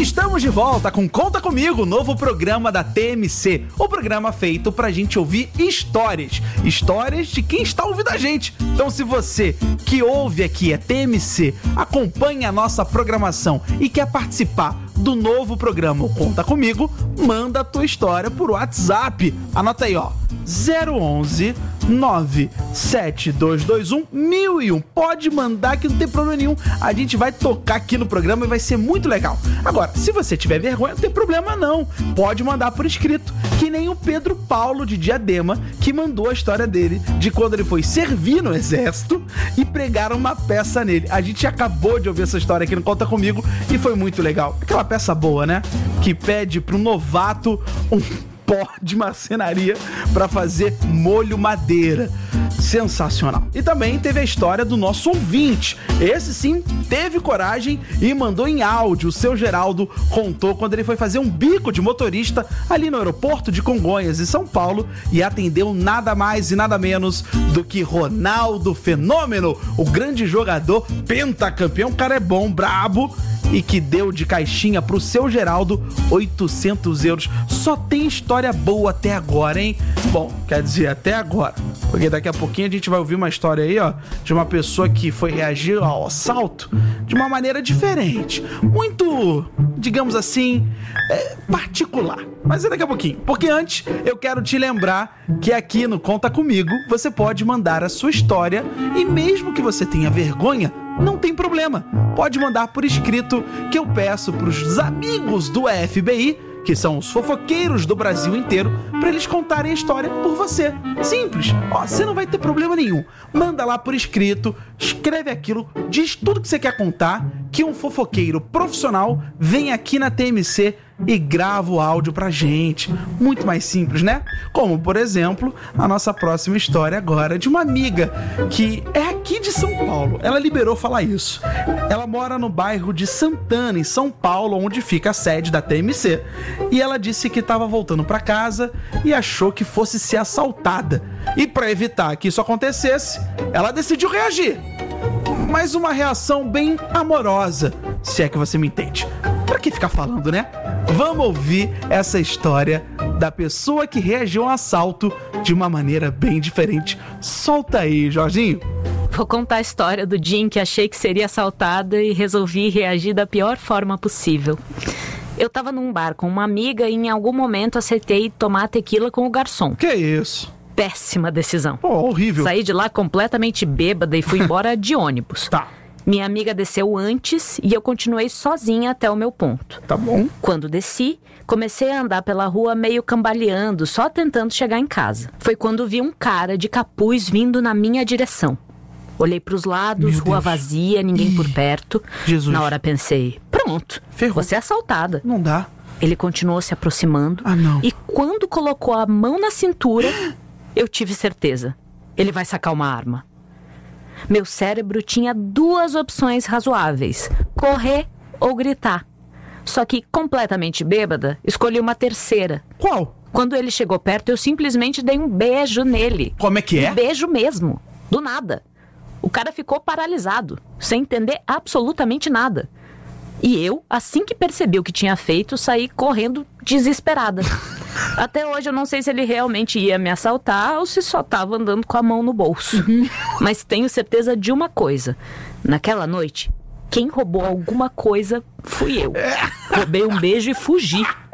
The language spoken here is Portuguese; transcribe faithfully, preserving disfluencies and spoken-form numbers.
Estamos de volta com Conta Comigo, novo programa da T M C. O programa feito pra gente ouvir histórias. Histórias de quem está ouvindo a gente. Então, se você que ouve aqui é T M C, acompanha a nossa programação e quer participar do novo programa Conta Comigo, manda a tua história por WhatsApp. Anota aí, ó. zero onze nove sete dois dois um mil e um. Pode mandar que não tem problema nenhum. A gente vai tocar aqui no programa e vai ser muito legal. Agora, se você tiver vergonha, não tem problema não. Pode mandar por escrito. Que nem o Pedro Paulo de Diadema, que mandou a história dele de quando ele foi servir no exército e pregaram uma peça nele. A gente acabou de ouvir essa história aqui no Conta Comigo e foi muito legal. Aquela peça boa, né? Que pede pro novato um pó de marcenaria para fazer molho madeira. Sensacional. E também teve a história do nosso ouvinte. Esse sim teve coragem e mandou em áudio. O seu Geraldo contou quando ele foi fazer um bico de motorista ali no aeroporto de Congonhas, em São Paulo, e atendeu nada mais e nada menos do que Ronaldo Fenômeno, o grande jogador pentacampeão. O cara é bom, brabo, e que deu de caixinha pro seu Geraldo oitocentos euros. Só tem história boa até agora, hein? Bom, quer dizer, até agora. Porque daqui a pouquinho a gente vai ouvir uma história aí, ó, de uma pessoa que foi reagir ao assalto de uma maneira diferente. Muito, digamos assim, é, particular. Mas é daqui a pouquinho. Porque antes, eu quero te lembrar que aqui no Conta Comigo, você pode mandar a sua história e mesmo que você tenha vergonha, não tem problema. Pode mandar por escrito, que eu peço pros amigos do F B I, que são os fofoqueiros do Brasil inteiro, para eles contarem a história por você. Simples. Ó, você não vai ter problema nenhum. Manda lá por escrito, escreve aquilo, diz tudo que você quer contar, que um fofoqueiro profissional vem aqui na T M C e grava o áudio pra gente. Muito mais simples, né? Como, por exemplo, a nossa próxima história agora de uma amiga que é aqui de São Paulo. Ela liberou falar isso. Ela mora no bairro de Santana, em São Paulo, onde fica a sede da T M C. E ela disse que estava voltando pra casa e achou que fosse ser assaltada. E para evitar que isso acontecesse, ela decidiu reagir. Mas uma reação bem amorosa, se é que você me entende. Pra que ficar falando, né? Vamos ouvir essa história da pessoa que reagiu a um assalto de uma maneira bem diferente. Solta aí, Jorginho. Vou contar a história do dia em que achei que seria assaltada e resolvi reagir da pior forma possível. Eu tava num bar com uma amiga e em algum momento aceitei tomar tequila com o garçom. Que isso? Péssima decisão. Pô, horrível. Saí de lá completamente bêbada e fui embora de ônibus. Tá. Minha amiga desceu antes e eu continuei sozinha até o meu ponto. Tá bom. Quando desci, comecei a andar pela rua meio cambaleando, só tentando chegar em casa. Foi quando vi um cara de capuz vindo na minha direção. Olhei pros lados, Meu rua Deus. vazia, ninguém Ih, por perto. Jesus. Na hora pensei, pronto, Ferrou. você é assaltada. Não dá. Ele continuou se aproximando. Ah, não. E quando colocou a mão na cintura, eu tive certeza. Ele vai sacar uma arma. Meu cérebro tinha duas opções razoáveis: correr ou gritar. Só que, completamente bêbada, escolhi uma terceira. Qual? Quando ele chegou perto, eu simplesmente dei um beijo nele. Como é que é? Um beijo mesmo. Do nada. O cara ficou paralisado, sem entender absolutamente nada. E eu, assim que percebi o que tinha feito, saí correndo desesperada. Até hoje eu não sei se ele realmente ia me assaltar ou se só estava andando com a mão no bolso. Uhum. Mas tenho certeza de uma coisa. Naquela noite, quem roubou alguma coisa fui eu. Roubei um beijo e fugi.